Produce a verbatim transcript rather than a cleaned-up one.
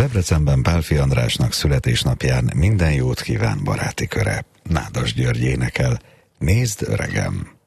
Debrecenben Pálffy Andrásnak születésnapján minden jót kíván baráti köre. Nádas György énekel, Nézd, öregem!